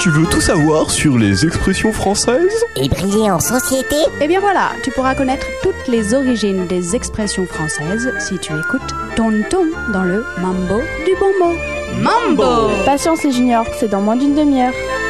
Tu veux tout savoir sur les expressions françaises? Et briller en société? Eh bien voilà, tu pourras connaître toutes les origines des expressions françaises si tu écoutes Tonton dans le Mambo du bon mot. Mambo! Patience les juniors, c'est dans moins d'une demi-heure.